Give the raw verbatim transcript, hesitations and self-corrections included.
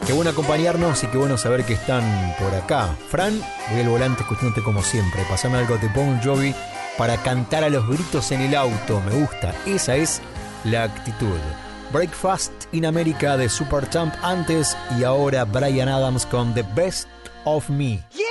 Qué bueno acompañarnos y qué bueno saber que están por acá. Fran, voy al volante escuchándote como siempre. Pasame algo de Bon Jovi para cantar a los gritos en el auto. Me gusta, esa es la actitud. Breakfast in America de Supertramp antes y ahora Bryan Adams con The Best of Me. Yeah.